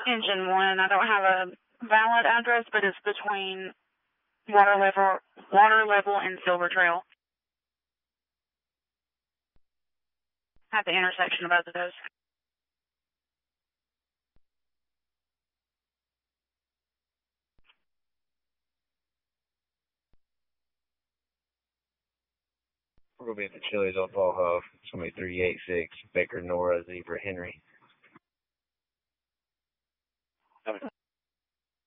Engine 1. I don't have a valid address, but it's between Water Level and Silver Trail. At the intersection of both of those. We're going to be at the Chili's on Fall Hove. It's going to be 386 Baker Nora Zebra Henry.